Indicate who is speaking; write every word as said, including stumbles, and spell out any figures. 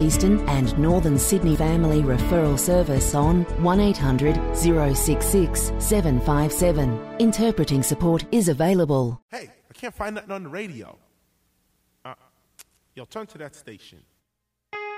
Speaker 1: Eastern and Northern Sydney Family Referral Service on one eight hundred, zero six six, seven five seven. Interpreting support is available.
Speaker 2: Hey, I can't find nothing on the radio. Uh, yo, turn to that station.